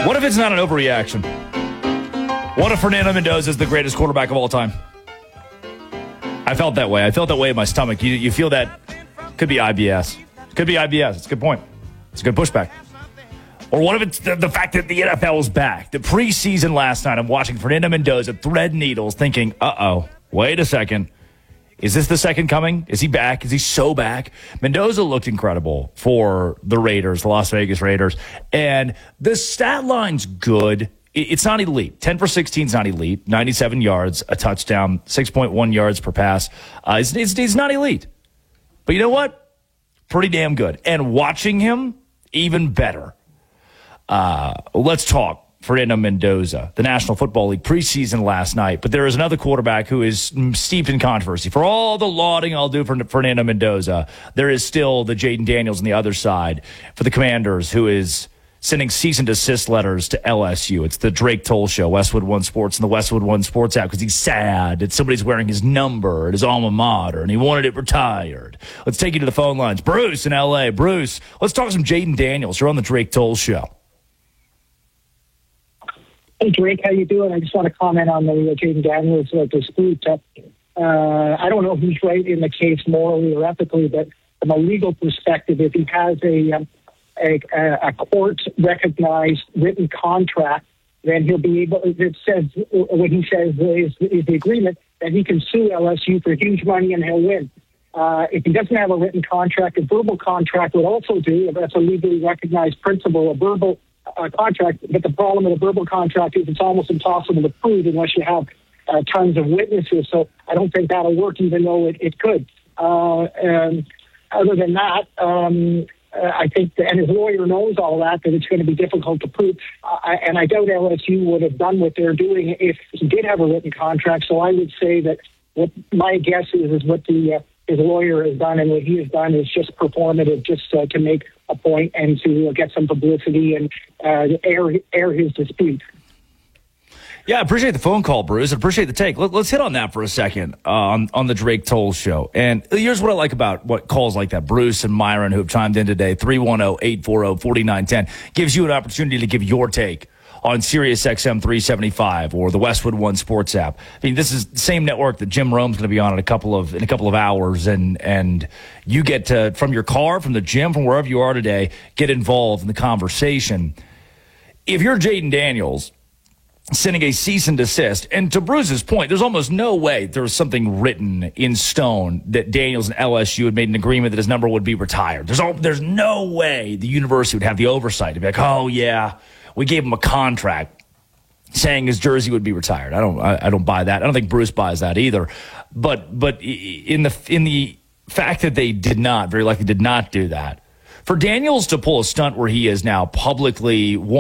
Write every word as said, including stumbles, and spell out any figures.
What if it's not an overreaction? What if Fernando Mendoza is the greatest quarterback of all time? I felt that way. I felt that way in my stomach. You, you feel that could be I B S. Could be I B S. It's a good point. It's a good pushback. Or what if it's the, the fact that the N F L is back? The preseason last night, I'm watching Fernando Mendoza thread needles thinking, uh-oh, wait a second. Is this the second coming? Is he back? Is he so back? Mendoza looked incredible for the Raiders, the Las Vegas Raiders. And the stat line's good. It's not elite. ten for sixteen is not elite. ninety-seven yards, a touchdown, six point one yards per pass. Uh, it's, it's, it's not elite. But you know what? Pretty damn good. And watching him, even better. Uh, let's talk Fernando Mendoza, the National Football League preseason last night. But there is another quarterback who is steeped in controversy. For all the lauding I'll do for Fernando Mendoza, there is still the Jaden Daniels on the other side for the Commanders, who is sending cease and desist letters to L S U. It's the Drake Toll Show, Westwood One Sports, and the Westwood One Sports app, because he's sad that somebody's wearing his number at his alma mater, and he wanted it retired. Let's take you to the phone lines. Bruce in L A. Bruce, let's talk some Jaden Daniels. You're on the Drake Toll Show. Hey, Drake, how you doing? I just want to comment on the uh, Jaden Daniels uh, dispute. Uh, I don't know who's right in the case morally or ethically, but from a legal perspective, if he has a um, a, a court-recognized written contract, then he'll be able, it says, what he says is, is the agreement, that he can sue L S U for huge money and he'll win. Uh, if he doesn't have a written contract, a verbal contract would also do. That's a legally recognized principle, a verbal uh, contract. But the problem with a verbal contract is it's almost impossible to prove unless you have uh, tons of witnesses. So I don't think that'll work, even though it, it could. Uh, and other than that, um, Uh, I think, that, and his lawyer knows all that, that it's going to be difficult to prove. Uh, and I doubt L S U would have done what they're doing if he did have a written contract. So I would say that what my guess is is what the uh, his lawyer has done, and what he has done is just performative, just uh, to make a point and to uh, get some publicity and uh, air air his dispute. Yeah, I appreciate the phone call, Bruce. I appreciate the take. Let, let's hit on that for a second uh, on, on the Drake Toll Show. And here's what I like about what calls like that. Bruce and Myron, who have chimed in today, three one zero, eight four zero, four nine one zero, gives you an opportunity to give your take on Sirius X M three seventy-five or the Westwood One Sports app. I mean, this is the same network that Jim Rome's going to be on in a couple of in a couple of hours, and and you get to, from your car, from the gym, from wherever you are today, get involved in the conversation. If you're Jaden Daniels, sending a cease and desist. And to Bruce's point, there's almost no way there was something written in stone that Daniels and L S U had made an agreement that his number would be retired. There's all, there's no way the university would have the oversight to be like, oh yeah, we gave him a contract saying his jersey would be retired. I don't, I, I don't buy that. I don't think Bruce buys that either. But, but in the, in the fact that they did not, very likely did not do that, for Daniels to pull a stunt where he is now publicly